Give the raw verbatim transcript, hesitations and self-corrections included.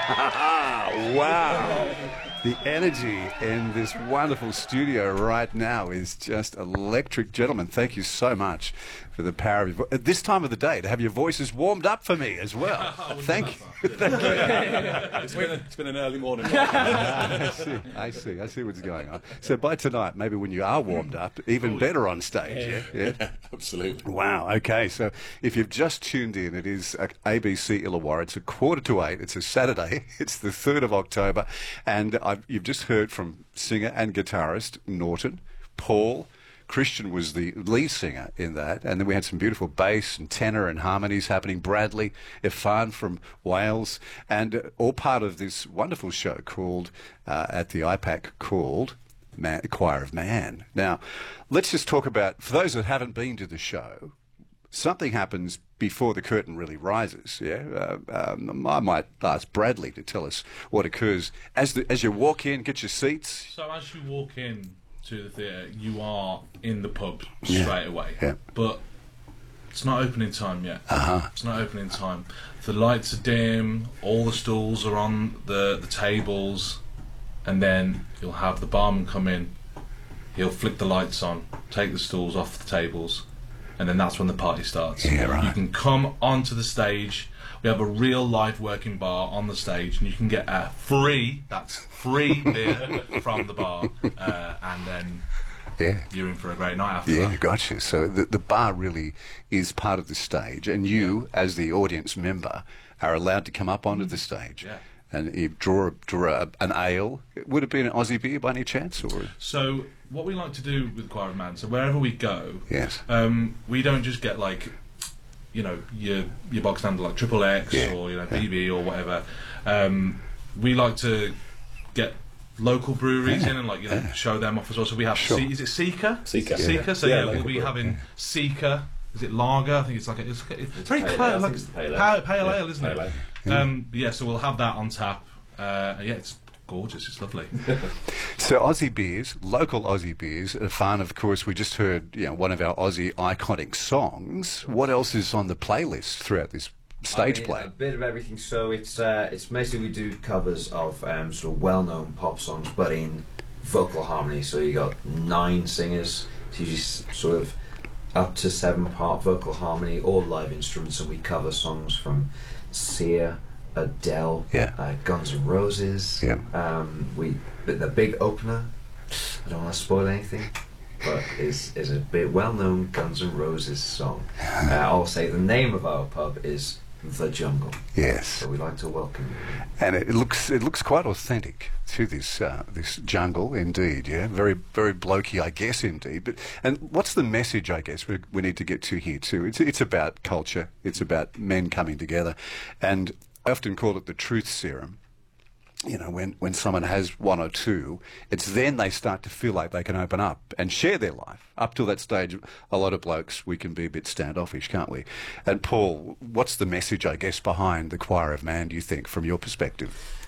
Wow. The energy in this wonderful studio right now is just electric. Gentlemen, thank you so much for the power of your voice. At this time of the day, to have your voices warmed up for me as well. Thank you. Thank you. It's been, a, it's been an early morning. I see, I see, I see what's going on. So by tonight, maybe when you are warmed up, even better on stage, yeah? Yeah, yeah absolutely. Wow, okay, so if you've just tuned in, it is A B C Illawarra. It's a quarter to eight, it's a Saturday, it's the third of October, and I've, you've just heard from singer and guitarist Norton, Paul. Christian was the lead singer in that, and then we had some beautiful bass and tenor and harmonies happening. Bradley Irfan from Wales, and uh, all part of this wonderful show called, uh, at the I PAC, called Man, Choir of Man. Now, let's just talk about, for those that haven't been to the show, something happens before the curtain really rises. Yeah, uh, um, I might ask Bradley to tell us what occurs as the, as you walk in, get your seats. So as you walk in to the theatre, you are in the pub Yeah. straight away. Yeah. But it's not opening time yet. Uh-huh. It's not opening time. The lights are dim, all the stools are on the, the tables, and then you'll have the barman come in, he'll flick the lights on, take the stools off the tables, and then that's when the party starts. Yeah, right. You can come onto the stage. We have a real live working bar on the stage, and you can get a free, that's free beer from the bar, uh, and then Yeah. you're in for a great night after Yeah, that. gotcha. So the, the bar really is part of the stage, and you, as the audience member, are allowed to come up onto the stage. Yeah. And you draw, draw a, an ale. Would it be an Aussie beer by any chance? Or So what we like to do with Choir of Man, so wherever we go, yes. um, we don't just get like, you know, your your box standard like Triple X Yeah. or, you know, B B or whatever. Um, we like to get local breweries Yeah. in and, like, you know, Yeah. show them off as well. So we have, Sure. Se- is it Seeker? Seeker. Seeker. Yeah. So Yeah, yeah, we'll local be brew. having Seeker. Is it lager? I think it's like a, it's, it's very pale ale. clear, I like think it's the pale ale. pale, pale Yeah, ale, isn't pale it? ale. Um, yeah. So we'll have that on tap. Uh, yeah, it's gorgeous. It's lovely. So Aussie beers, local Aussie beers, are fun. Of course, we just heard, you know, one of our Aussie iconic songs. What else is on the playlist throughout this stage I mean, play? A bit of everything. So it's uh, it's mostly we do covers of um, sort of well-known pop songs, but in vocal harmony. So you got nine singers. It's usually s- sort of up to seven-part vocal harmony, all live instruments, and we cover songs from Sia, Adele, Yeah. uh, Guns N' Roses. Yeah. Um, we the, the big opener. I don't want to spoil anything, but is is a bit well-known Guns N' Roses song. Uh, I'll say the name of our pub is The Jungle, Yes. so we like to welcome you. And it looks it looks quite authentic to this uh, this jungle, indeed. Yeah, very very blokey, I guess, indeed. But and what's the message? I guess we, we need to get to here too. It's it's about culture. It's about men coming together, and I often call it the truth serum. You know, when, when someone has one or two, it's then they start to feel like they can open up and share their life. Up till that stage, a lot of blokes, we can be a bit standoffish, can't we? And Paul, what's the message, I guess, behind the Choir of Man, do you think, from your perspective?